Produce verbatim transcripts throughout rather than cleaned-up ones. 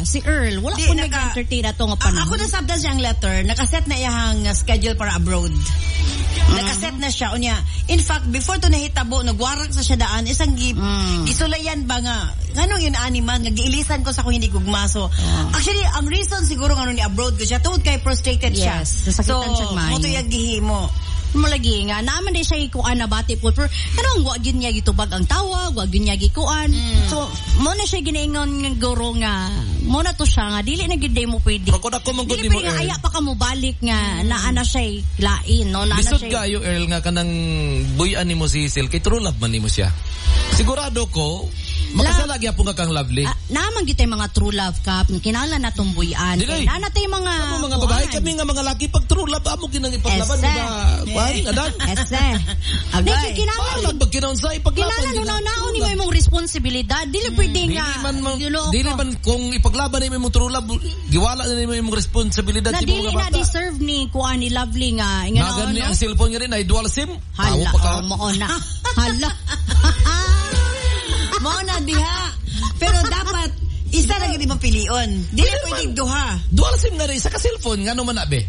si Earl. Wala Di, po naka- nag-entertain ato nga A- panahon. ako nasabdan siyang letter, nakaset na iyang uh, schedule para abroad. Mm-hmm. Nakaset na siya. Unya, in fact, before to nahitabo, nagwarak sa siya daan, isang gi- Mm. gisulayan ba nga, ganong yun animan, nga giilisan ko sa kung hindi gugmaso. Oh. Actually, ang reason siguro nga ni abroad ko siya, tungod kay frustrated siya. Yes, nasakitan siya maayo. mo to yung gihimo. Malagi nga naman di siya ikuan na bati po pero kanang wa gyud niya gitubag ang tawag, wa gyud niya gikuan. Mm. So mo na siya ginaingon nga guro nga mo na to siya nga dili na gyud day mo pwede. Pero kung ako mong good Dili mo, pwede nga Earl. aya pa ka mo balik nga naa na siya lain no naa na Bisod siya. kayo, Earl, nga kanang buyan ni mo si Hazel, kay true love man ni mo siya. Sigurado ko, makasalagi po nga kang lovely. Ah, naman gitay mga true love cup kinahanglan natong buyan. Dili. Na natay mga Kamo mga babae, kuan. kami nga mga laki, pag true love, amo ginang ipaglaban, Ese. di ba? Kuhan, adan? Ese. Agay. Paano Kinahanglan pag kinaunsay, ipaglaban? Kinahanglan gina- na naon ni mo imong responsibilidad. Dili pwede Dili nga. man, man Yuloko. dili man kung ipaglaban na imong true love, giwala na imong imong responsibilidad na sa dili mga na bata. deserve ni kuan ni Lovely nga nga Nagan ni no? ang cellphone niya rin ay dual SIM. Tawo Hala, pa ka. oh, mo na. Hala. Mo na diha. Pero dapat, isa na gani mapilion. Dili pwedeng duha. Dual SIM nga rin, isa ka cellphone, nga naman na be.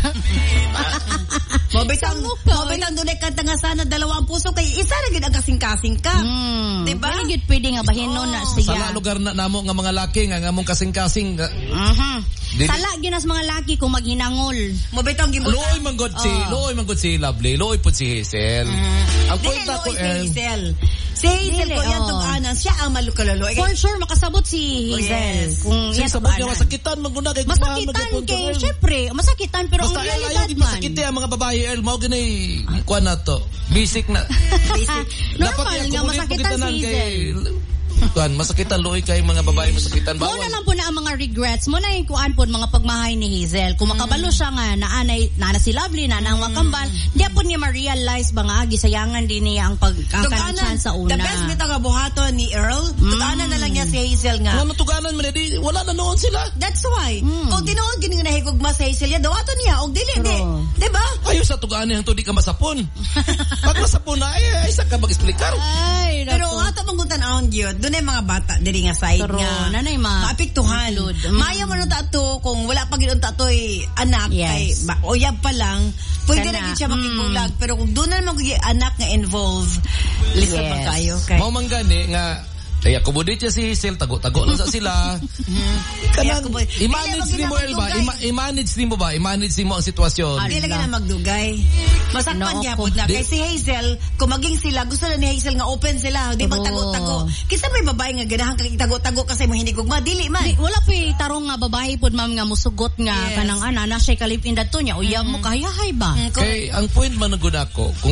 Mabitang, Sangukay. mabitang dunay kanta nga sana dalawa ang puso kay isa na gid ang kasing-kasing ka. Hmm. Diba? Dili gyud pwede nga bahinon na Sa siya. la lugar na namo nga mga laki, nga nga mong kasing-kasing. nga- Mhm. Dili- Sala gyud nas mga laki kung maghinangol. Mabitang gibutan. Looy man god si, Oh. looy man god si Lovely, looy po si Hazel. Ang Dili point na ko, loy si Earl, Hazel. Si Hazel Dili, ko yan oh. tug-anan, siya ang malukalaloy. For sure makasabot si Hazel. yes. Kung Siya yan sa mga tubanan. masakitan, maguna kay Masakitan kay syempre, masakitan pero Basta ang Earl, ayaw realidad di man. masakiti ang mga babae, Earl. Mao ganay, kuha na to. Basic na. Basic. Normal Dapat nga i-accommodate masakitan pagkitanan si kay- Hazel. Kuhan, masakitan, looy kay mga babae, masakitan. Muna lang po na ang mga regrets. Muna yung kuan po mga pagmahay ni Hazel. Kung makabalo siya nga, naanay, naana si Lovely, naana ang wakambal, di po niya ma-realize ba nga, gisayangan din niya ang pagkakanchan sa una. The best bitaw nga buhaton ni Earl, tug-anan na lang niya si Hazel nga. Nga natuganan man, di, wala na noon sila. That's why. Mm. Kung tinuod gini nga nahigugma sa Hazel ya, dawaton niya og dili di. True. Diba? Ayaw sa tugaan niya, di ka masapon. Pag masapon na, ay, ay, sa ka mag-explicar. Ay, Pero naku. ato mangutan aon gyud, dunay mga bata diri nga side True. nga. Nanay ma- maapektuhan. include. Mm. Maya man ta to kung wala pa gyud ta toy anak Yes. kay ba, uyab pa lang, pwede Kana. na gyud siya Mm. makigulag. Pero kung doon na mag anak nga involve, listen Yes. pa kayo kay. Mao man gani nga, ay accommodate siya si Hazel, tago-tago lang sa sila. Kaya Kanang, ako boy- i-manage Dili, ni mo, wag El gina ba? magdugay. Ima- I-manage ni mo ba? I-manage ni mo ang sitwasyon. Dili lagi na magdugay. Masakpan Noo niya ko. po na. Di- Kay si Hazel, kung maging sila, gusto na ni Hazel nga open sila. Di True. magtago-tago. Kisa may babae nga ganahan kang itago-tago kasi mo hindi gugma. Dili man. Di, wala pa tarong nga babae po ma'am nga musugot nga Yes. kanang ana na siya kalipin dato niya uyab mo kahayahay ba. Mm, correct. Kay ang point man nagud ako kung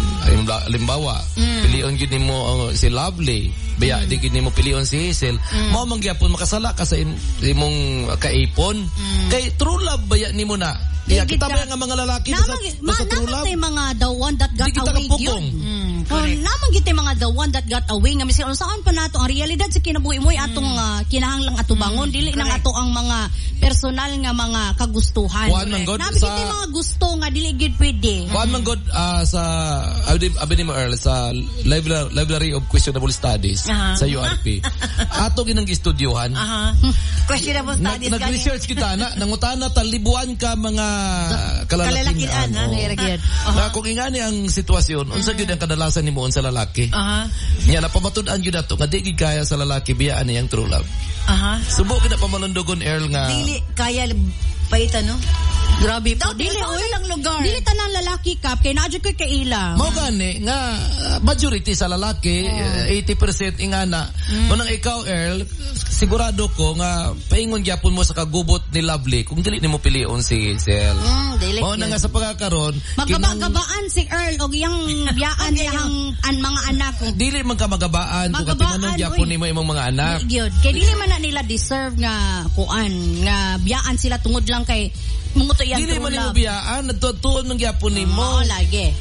ay, halimbawa pilion gyud nimo ang si Lovely, baya di gyud nimo pilion si Hazel, mao man gyapon makasala ka sa im- imong kaipon. Kay true love baya nimo na. Iya Di kita kita- ba nga mga lalaki Namang sa, ma, sa true love? namang tay mga the one that got Di kita away kapugong. yun. Mm, Oh, correct. namang gitay mga the one that got away nga miskin saan pa nato ang realidad sa kinabuhi mo ay atong uh, kinahanglang ato bangon dili nang correct. ato ang mga personal nga mga kagustuhan. Kuan man god Nabi sa gitay mga gusto nga dili gid pwede. kuan man god ah, sa abi abi ni mo Earl sa library, library of questionable studies Aha. sa U R P. Ato ginang gistudyohan. Aha. Questionable Nag, studies. nag-research kita na nangutana talibuan ka mga kalalakian. Kalalakian, ha? Oo. Nagyaragyan. Na kung ingani ang sitwasyon, unsa gyud ang kadalasan nimo sa lalaki? Aha. Nya napamatud-an gyud ato nga di gid kaya sa lalaki biyaan niyang true love. Aha. Subo gid na pamalundogon Earl nga. Dili kaya paitan no? Grabe po. Dili Dili sa oy. lang lugar. Dili tanang lalaki kap kay naadyo koy kaila. Mao gani nga uh, majority sa lalaki uh, eighty percent ingana. Manang ikaw Earl, sigurado ko nga paingon gyapon mo sa kagubot ni Lovely kung dili nimo pilion si Hazel. Mm, dili. Mao na nga sa pagkakaron Magkabagabaan si Earl og iyang biyaan niyang an mga anak. dili man ka magabaan kung Magabaan, katinganon gyapon uy. nimo imong mga anak. Gyud. Kay dili man na nila deserve nga kuan nga biyaan sila tungod lang kay munguto yan Dili true man nimo love. biyaan, nagtutuon man gyapon nimo. Mao lagi.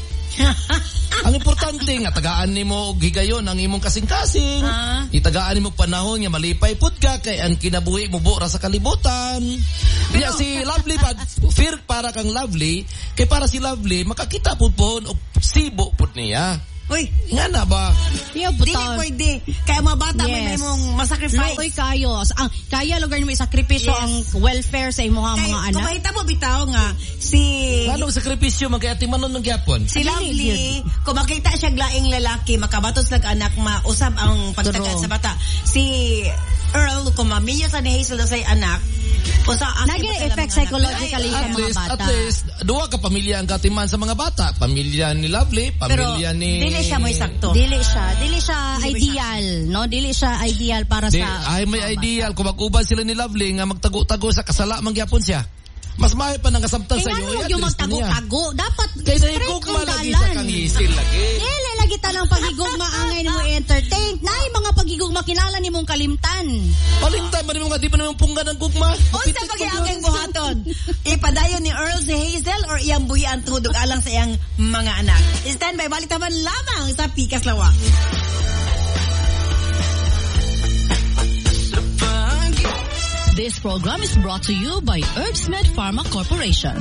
Ang importante nga tagaan nimo og higayon ang imong kasing-kasing. Ah. Itagaan nimo panahon nga malipay pud ka kay ang kinabuhi mo bura sa kalibutan. Kaya si Lovely pa fear para kang Lovely kay para si Lovely makakita pud pohon og sibo pud niya. Uy, Nga na ba? Yo, dili buta. pwede. Kaya mga bata may Yes. may mong masacrifice. Lokoy kayo. Ang kaya lugar mo isakripisyo Yes. ang welfare sa imong Kay, mga kung anak. makita mo bitaw nga, si Anong sakripisyo man kay Ate Manon ng gyapon? si Dili, Lovely, kung makita siya laing lalaki, makabatos lag anak, mausab ang pagtagaan True. sa bata. Si Earl, kung mamiyo sa ni Hazel sa anak, kung sa akin Naging ba sa effect mga psychologically anak? sa At mga least, bata. at least, duwa ka pamilya ang katiman sa mga bata. Pamilya ni Lovely, Pero, pamilya ni... dili siya mo sakto. Dili siya, dili siya Dili ba ideal, no? Dili siya ideal para Di, sa ay may ideal. Kung mag-uban sila ni Lovely nga magtago-tago sa kasala, mangyapon siya. Mas mahi pa ng kasabtan Kaya sa nga iyo. naman Ay, yung at least niya. magtago-tago. Dapat Kaya straight nahigugma kung lagi sa dalan. kang hisil lagi. Dili, lagi tanang pagigugma angay ni mo entertain. Nay, mga pagigugma kinala ni mong kalimtan. Palinta ba ni mga di ba naman pungga ng gugma? Unsa pa gyud ang buhaton? Ipadayon ni Earl si Hazel or iyang buhian tudog alang sa iyang mga anak. Stand by, balik taman lamang sa Pikas Lawak. This program is brought to you by Herbsmed Pharma Corporation.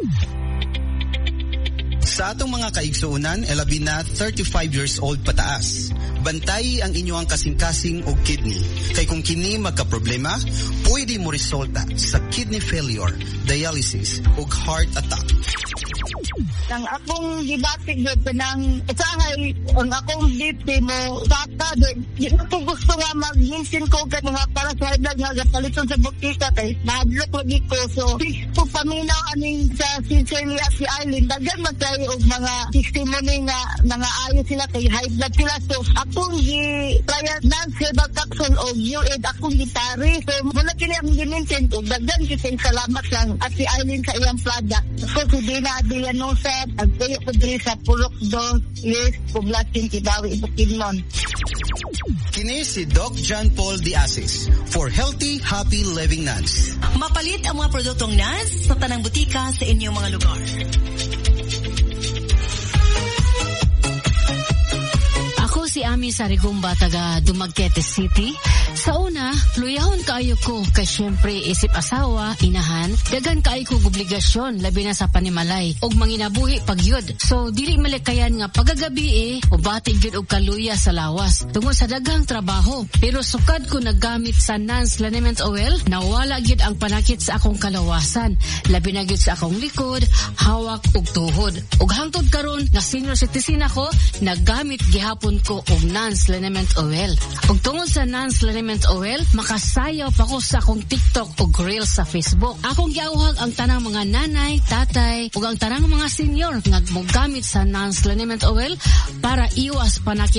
Sa atong mga kaigsuunan, elabi na thirty-five years old pataas. Bantay ang inyong kasing-kasing o kidney. Kay kung kini magka-problema, pwede mo resulta sa kidney failure, dialysis o heart attack. Ang akong gibati gud kanang usahay ang akong B P mo saka di ko gusto nga mag-hinsin ko kay mga para sa vlog nga paliton sa butika kay madlok lagi ko so po paminaw aning sa sincerely at si Eileen daghan man tayo og mga testimony nga mga ayo sila kay high blood sila so akong gi trial non-herbal capsule og U A D akong gitari so mula kini ang gininsin og daghan kising salamat lang at si Eileen sa iyang product so si Dina Adrianosa agtayo ko diri sa Purok dos years poblasyon Kibawi Bukidnon. Kini si Doc John Paul Diasis for Healthy, Happy Living Nuns. Mapalit ang mga produktong N A S sa tanang butika sa inyong mga lugar. Ako si Ami Sarigumba, taga Dumaguete City. Sa una, luyahon kaayo ko kay syempre isip asawa, inahan, dagan kaayo ko obligasyon labi na sa panimalay og manginabuhi pagyud. So dili malikayan nga pagagabi eh ubati gyud og kaluya sa lawas tungod sa daghang trabaho. Pero sukad ko naggamit sa Nance Liniment Oil, nawala gyud ang panakit sa akong kalawasan, labi na gyud sa akong likod, hawak ug tuhod. Ug hangtod karon nga senior citizen ako, naggamit gihapon ko og Nance Liniment Oil. Ug tungod sa Nance Liniment Oil, makasayaw pa ko sa akong TikTok ug Reels sa Facebook. Akong giawhag ang tanang mga nanay, tatay ug ang tanang mga senior nga mogamit sa Nance Liniment Oil para iwas panakit